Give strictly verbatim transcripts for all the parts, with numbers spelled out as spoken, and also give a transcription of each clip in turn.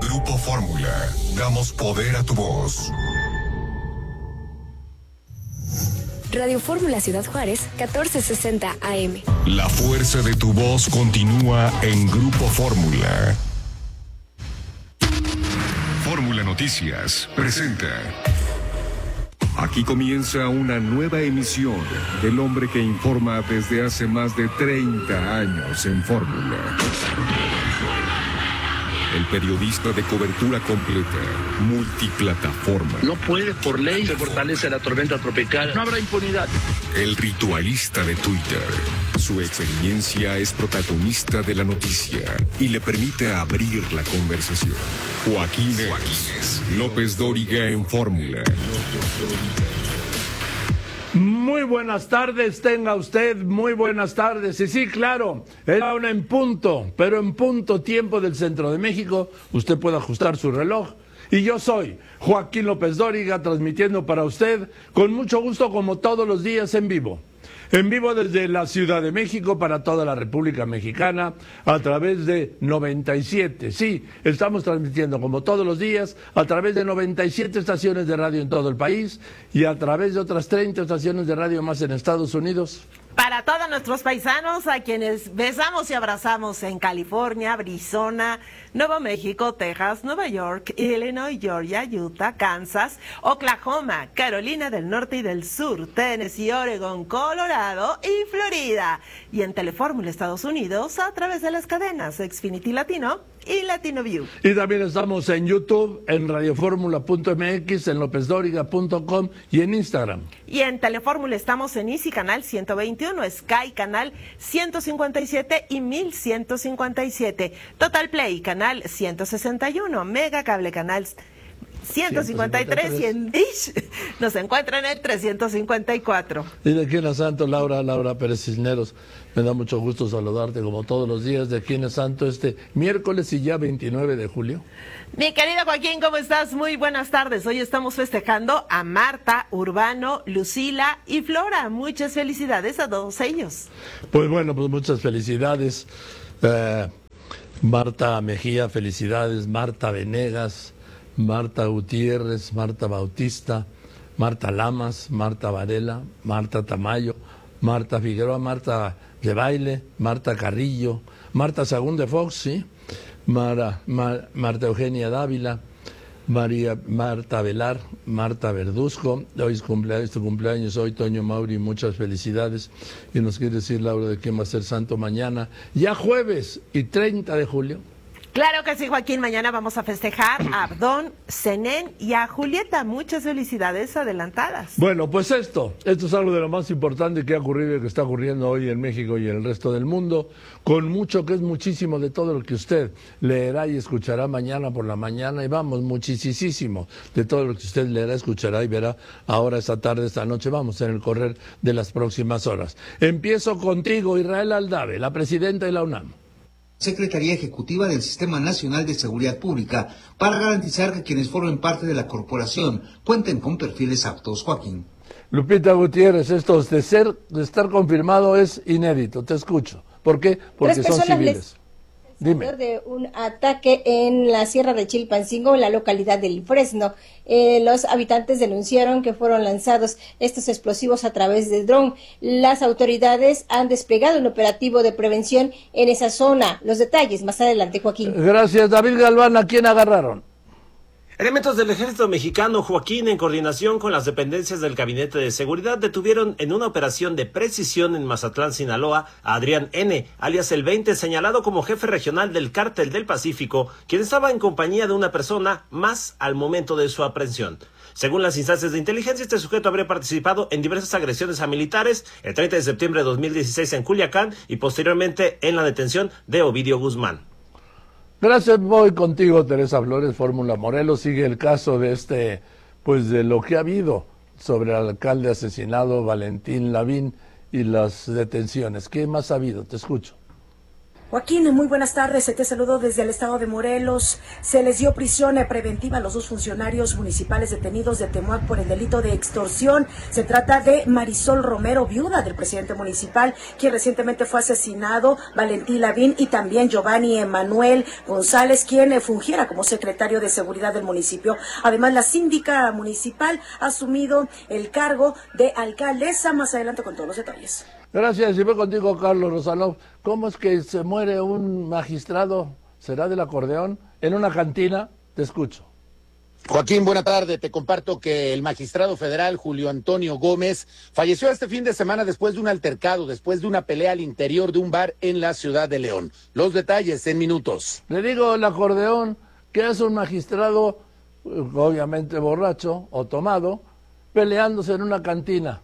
Grupo Fórmula, damos poder a tu voz. Radio Fórmula Ciudad Juárez, catorce sesenta A M. La fuerza de tu voz continúa en Grupo Fórmula. Fórmula Noticias presenta. Aquí comienza una nueva emisión del hombre que informa desde hace más de treinta años en Fórmula. El periodista de cobertura completa, multiplataforma. No puede, por ley, se fortalece la tormenta tropical. No habrá impunidad. El ritualista de Twitter. Su experiencia es protagonista de la noticia y le permite abrir la conversación. Joaquín Joaquínez López Dóriga en Fórmula. Muy buenas tardes, tenga usted muy buenas tardes. Y sí, claro, era una en punto, pero en punto tiempo del centro de México, usted puede ajustar su reloj. Y yo soy Joaquín López Dóriga, transmitiendo para usted con mucho gusto como todos los días en vivo. En vivo desde la Ciudad de México para toda la República Mexicana a través de noventa y siete. Sí, estamos transmitiendo como todos los días a través de noventa y siete estaciones de radio en todo el país y a través de otras treinta estaciones de radio más en Estados Unidos. Para todos nuestros paisanos, a quienes besamos y abrazamos en California, Arizona, Nuevo México, Texas, Nueva York, Illinois, Georgia, Utah, Kansas, Oklahoma, Carolina del Norte y del Sur, Tennessee, Oregon, Colorado y Florida. Y en Telefórmula Estados Unidos a través de las cadenas Xfinity Latino y Latino View. Y también estamos en YouTube, en radioformula punto m x, en lopez dóriga punto com y en Instagram. Y en Telefórmula estamos en Easy Canal ciento veintiuno, Sky Canal ciento cincuenta y siete y mil ciento cincuenta y siete, Total Play Canal ciento sesenta y uno, Mega Cable Canal ciento cincuenta y tres y en Dish nos encuentran en trescientos cincuenta y cuatro. Y de aquí en Santo, Laura, Laura Pérez Cisneros, me da mucho gusto saludarte como todos los días de aquí en Santo este miércoles y ya veintinueve de julio. Mi querido Joaquín, ¿cómo estás? Muy buenas tardes. Hoy estamos festejando a Marta, Urbano, Lucila y Flora. Muchas felicidades a todos ellos. Pues bueno, pues muchas felicidades. Eh, Marta Mejía, felicidades. Marta Venegas, Marta Gutiérrez, Marta Bautista, Marta Lamas, Marta Varela, Marta Tamayo, Marta Figueroa, Marta de Baile, Marta Carrillo, Marta Sagún de Fox, sí, Mara, Mar, Marta Eugenia Dávila, María Marta Velar, Marta Verduzco. Hoy es cumpleaños, tu cumpleaños hoy, Toño Mauri, muchas felicidades. Y nos quiere decir, Laura, de quién va a ser santo mañana, ya jueves y treinta de julio. Claro que sí, Joaquín. Mañana vamos a festejar a Abdón, Zenén y a Julieta. Muchas felicidades adelantadas. Bueno, pues esto, esto es algo de lo más importante que ha ocurrido y que está ocurriendo hoy en México y en el resto del mundo, con mucho que es muchísimo de todo lo que usted leerá y escuchará mañana por la mañana, y vamos, muchísimo de todo lo que usted leerá, escuchará y verá ahora, esta tarde, esta noche, vamos, en el correr de las próximas horas. Empiezo contigo, Israel Aldave, la presidenta de la UNAM. Secretaría Ejecutiva del Sistema Nacional de Seguridad Pública, para garantizar que quienes formen parte de la corporación cuenten con perfiles aptos. Joaquín. Lupita Gutiérrez, esto de ser, de estar confirmado es inédito. Te escucho. ¿Por qué? Porque son civiles. Dime. De un ataque en la Sierra de Chilpancingo, en la localidad del Fresno. Eh, los habitantes denunciaron que fueron lanzados estos explosivos a través de dron. Las autoridades han desplegado un operativo de prevención en esa zona. Los detalles más adelante, Joaquín. Gracias, David Galván. ¿A quién agarraron? Elementos del ejército mexicano, Joaquín, en coordinación con las dependencias del Gabinete de Seguridad, detuvieron en una operación de precisión en Mazatlán, Sinaloa, a Adrián N., alias el veinte, señalado como jefe regional del Cártel del Pacífico, quien estaba en compañía de una persona más al momento de su aprehensión. Según las instancias de inteligencia, este sujeto habría participado en diversas agresiones a militares el treinta de septiembre de dos mil dieciséis en Culiacán y posteriormente en la detención de Ovidio Guzmán. Gracias, voy contigo, Teresa Flores, Fórmula Morelos. Sigue el caso de este, pues de lo que ha habido sobre el alcalde asesinado Valentín Lavín y las detenciones. ¿Qué más ha habido? Te escucho. Joaquín, muy buenas tardes. Te saludo desde el estado de Morelos. Se les dio prisión preventiva a los dos funcionarios municipales detenidos de Temuac por el delito de extorsión. Se trata de Marisol Romero, viuda del presidente municipal, quien recientemente fue asesinado, Valentín Lavín, y también Giovanni Emanuel González, quien fungiera como secretario de seguridad del municipio. Además, la síndica municipal ha asumido el cargo de alcaldesa. Más adelante con todos los detalles. Gracias, y voy contigo, Carlos Rosalov. ¿Cómo es que se muere un magistrado, será del acordeón, en una cantina? Te escucho. Joaquín, buena tarde. Te comparto que el magistrado federal Julio Antonio Gómez falleció este fin de semana después de un altercado, después de una pelea al interior de un bar en la ciudad de León. Los detalles en minutos. Le digo el acordeón, que es un magistrado, obviamente borracho o tomado, peleándose en una cantina.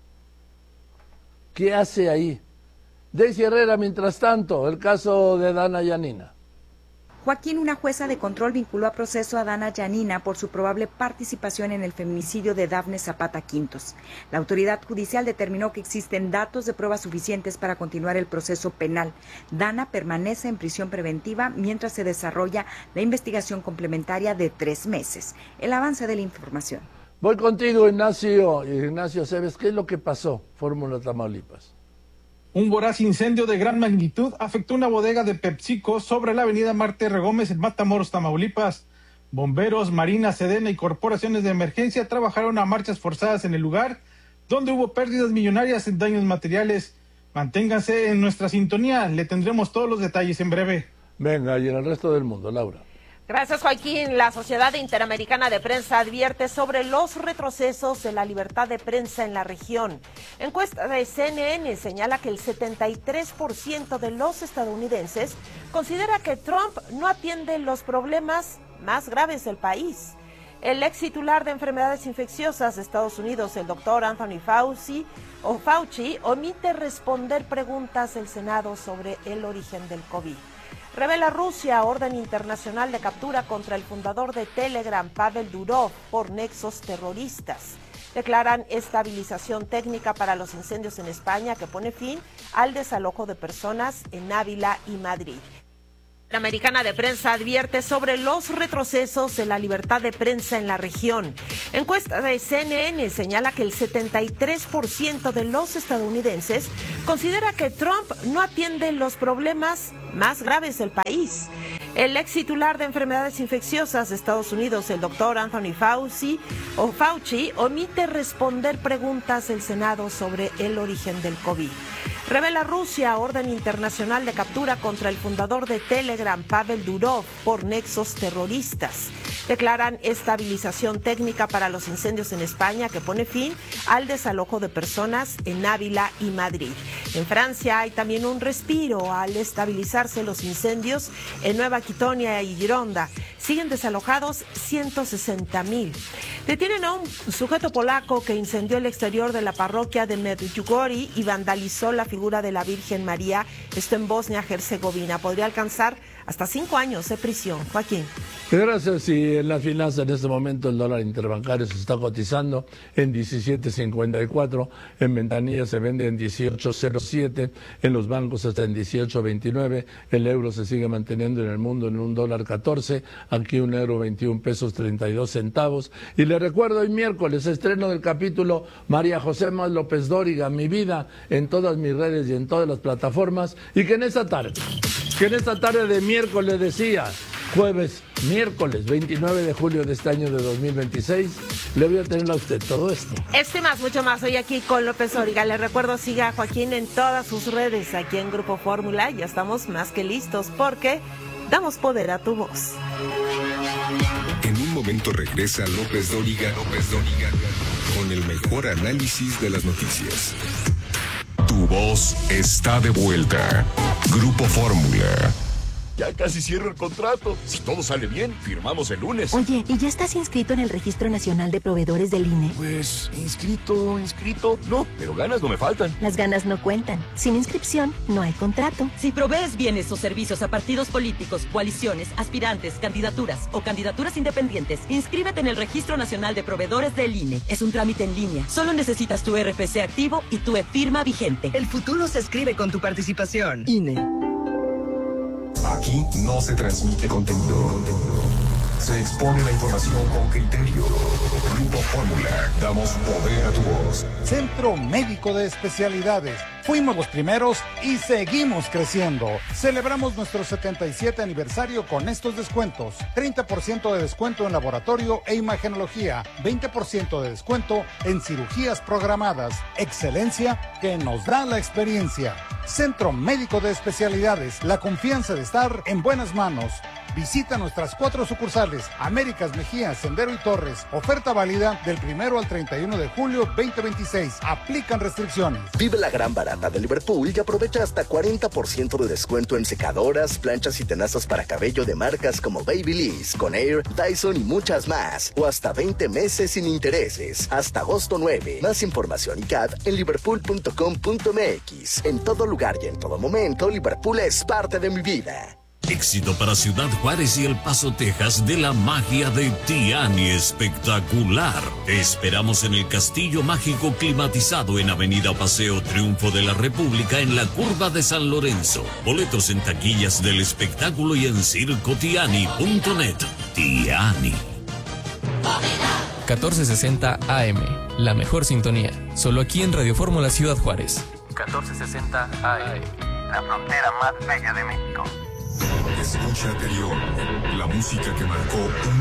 ¿Qué hace ahí? Daisy Herrera, mientras tanto, el caso de Dana Yanina. Joaquín, una jueza de control vinculó a proceso a Dana Yanina por su probable participación en el feminicidio de Dafne Zapata Quintos. La autoridad judicial determinó que existen datos de pruebas suficientes para continuar el proceso penal. Dana permanece en prisión preventiva mientras se desarrolla la investigación complementaria de tres meses. El avance de la información. Voy contigo, Ignacio. Ignacio Cebes, ¿qué es lo que pasó? Fórmula Tamaulipas. Un voraz incendio de gran magnitud afectó una bodega de PepsiCo sobre la avenida Marte R. Gómez en Matamoros, Tamaulipas. Bomberos, Marina, Sedena y corporaciones de emergencia trabajaron a marchas forzadas en el lugar, donde hubo pérdidas millonarias en daños materiales. Manténganse en nuestra sintonía, le tendremos todos los detalles en breve. Venga, y en el resto del mundo, Laura. Gracias, Joaquín. La Sociedad Interamericana de Prensa advierte sobre los retrocesos de la libertad de prensa en la región. Encuesta de C N N señala que el setenta y tres por ciento de los estadounidenses considera que Trump no atiende los problemas más graves del país. El ex titular de enfermedades infecciosas de Estados Unidos, el doctor Anthony Fauci, o Fauci, omite responder preguntas del Senado sobre el origen del COVID. Revela Rusia orden internacional de captura contra el fundador de Telegram, Pavel Durov, por nexos terroristas. Declaran estabilización técnica para los incendios en España que pone fin al desalojo de personas en Ávila y Madrid. La Americana de Prensa advierte sobre los retrocesos de la libertad de prensa en la región. Encuesta de C N N señala que el setenta y tres por ciento de los estadounidenses considera que Trump no atiende los problemas más graves del país. El ex titular de enfermedades infecciosas de Estados Unidos, el doctor Anthony Fauci, o Fauci, omite responder preguntas del Senado sobre el origen del COVID. Revela Rusia orden internacional de captura contra el fundador de Telegram, Pavel Durov, por nexos terroristas. Declaran estabilización técnica para los incendios en España que pone fin al desalojo de personas en Ávila y Madrid. En Francia hay también un respiro al estabilizarse los incendios en Nueva Quitonia y Gironda. Siguen desalojados ciento sesenta mil. Detienen a un sujeto polaco que incendió el exterior de la parroquia de Medjugorje y vandalizó la figura de la Virgen María, esto en Bosnia-Herzegovina. Podría alcanzar hasta cinco años de prisión. Joaquín. Gracias. Y en la finanza en este momento el dólar interbancario se está cotizando en diecisiete cincuenta y cuatro, en ventanilla se vende en dieciocho cero siete, en los bancos está en dieciocho veintinueve, el euro se sigue manteniendo en el mundo en un dólar catorce, aquí un euro veintiún pesos treinta y dos centavos. Y le recuerdo, hoy miércoles, estreno del capítulo María José Más López Dóriga, Mi Vida, en todas mis redes y en todas las plataformas, y que en esta tarde, que en esta tarde de miércoles decía, jueves, miércoles veintinueve de julio de este año de dos mil veintiséis, le voy a tener a usted todo esto. Este más, mucho más, hoy aquí con López Dóriga. Le recuerdo, siga a Joaquín en todas sus redes, aquí en Grupo Fórmula, ya estamos más que listos porque damos poder a tu voz. En un momento regresa López Dóriga, López Dóriga, con el mejor análisis de las noticias. Tu voz está de vuelta. Grupo Fórmula. Ya casi cierro el contrato. Si todo sale bien, firmamos el lunes. Oye, ¿y ya estás inscrito en el Registro Nacional de Proveedores del I N E? Pues, inscrito, inscrito, no, pero ganas no me faltan. Las ganas no cuentan. Sin inscripción, no hay contrato. Si provees bienes o servicios a partidos políticos, coaliciones, aspirantes, candidaturas o candidaturas independientes, inscríbete en el Registro Nacional de Proveedores del I N E. Es un trámite en línea. Solo necesitas tu R F C activo y tu e-firma vigente. El futuro se escribe con tu participación. I N E. Aquí no se transmite contenido. Se expone la información con criterio. Grupo Fórmula. Damos poder a tu voz. Centro Médico de Especialidades. Fuimos los primeros y seguimos creciendo. Celebramos nuestro setenta y siete aniversario con estos descuentos. treinta por ciento de descuento en laboratorio e imagenología. veinte por ciento de descuento en cirugías programadas. Excelencia que nos da la experiencia. Centro Médico de Especialidades. La confianza de estar en buenas manos. Visita nuestras cuatro sucursales, Américas, Mejía, Sendero y Torres. Oferta válida del primero al treinta y uno de julio veinte veintiséis. Aplican restricciones. Vive la gran barata de Liverpool y aprovecha hasta cuarenta por ciento de descuento en secadoras, planchas y tenazas para cabello de marcas como Babyliss, Conair, Dyson y muchas más. O hasta veinte meses sin intereses. Hasta agosto nueve. Más información y C A D en liverpool punto com punto m x. En todo lugar y en todo momento, Liverpool es parte de mi vida. Éxito para Ciudad Juárez y El Paso, Texas, de la magia de Tiani Espectacular. Te esperamos en el Castillo Mágico climatizado en Avenida Paseo Triunfo de la República en la curva de San Lorenzo. Boletos en taquillas del espectáculo y en circo tiani punto net. Tiani. catorce sesenta A M, la mejor sintonía. Solo aquí en Radio Fórmula Ciudad Juárez. catorce sesenta A M, la frontera más bella de México. Escucha Anterior, la música que marcó un